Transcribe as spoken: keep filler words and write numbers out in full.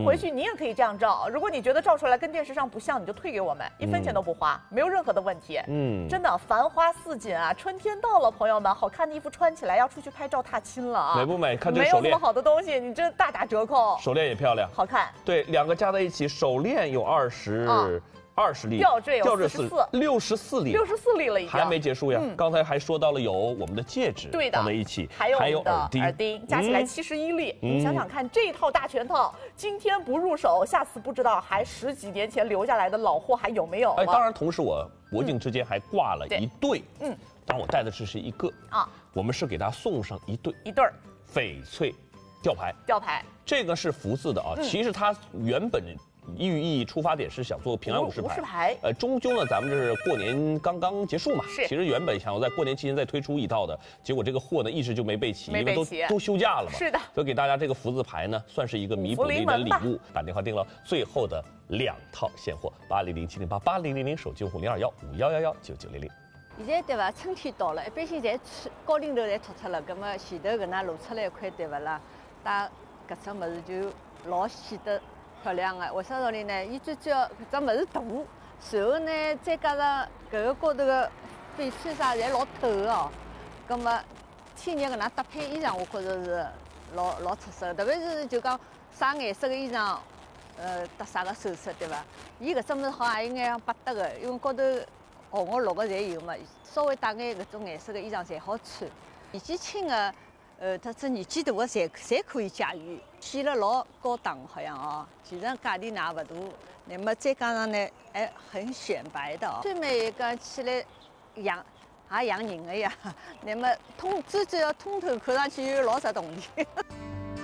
回去你也可以这样照。如果你觉得照出来跟电视上不像，你就退给我们，一分钱都不花，没有任何的问题。嗯，真的繁花似锦啊！春天到了，朋友们，好看的衣服穿起来要出去拍照踏青了啊！ 美不美？看这手链， 没有这么好的东西，你这大打折扣。 手链也漂亮， 好看。 对，两个加在一起，手链有二十。二十粒， 吊坠有四十四， 六十四粒， 六十四粒了已经， 还没结束呀。嗯、刚才还说到了有我们的戒指， 对的， 放在一起， 还有还有耳钉， 耳钉加起来七十一粒。嗯、你想想看，这套大全套，今天不入手，下次不知道还十几年前留下来的老货还有没有？ 哎，当然，同时我脖颈之间还挂了一对，嗯，当然我戴的只是一个啊，我们是给他送上一对， 一对儿翡翠吊牌， 吊牌， 这个是福字的啊，其实它原本。寓意出发点是想做平安无事牌， 无事牌， 呃，终究呢，咱们这是过年刚刚结束嘛， 是。 其实原本想要在过年期间再推出一套的，结果这个货呢一直就没备齐， 没备齐因为都都休假了嘛。 是的。 所以给大家这个福字牌呢，算是一个弥补的一个礼物。打电话订了最后的两套现货，八零零七零八八零零零手机用户零二幺五幺幺幺九九零零。 现在对伐？春天到了，一般性侪出高领头侪脱脱了，葛么前头搿能露出来一块对勿啦？戴搿只物事就老显得。漂亮的，为啥道理呢？伊最主要搿只物事大，然后呢，再加上搿个高头个翡翠啥，侪老透个哦。葛么天热搿能搭配衣裳，我觉着是老老出色。特别是就讲啥颜色个衣裳，呃，搭啥个首饰，对伐？伊搿只物事好像有眼百搭个，因为高头红个、绿个侪有嘛，稍微搭眼搿种颜色个衣裳侪好穿。年纪轻个。呃，特子年纪大个侪侪可以驾驭，显得老高档好像哦。其实价钿哪勿大，那么再加上呢，还很显白的哦。最美讲起来养也养人个呀，那么通最主要通透，看上去又老值动的。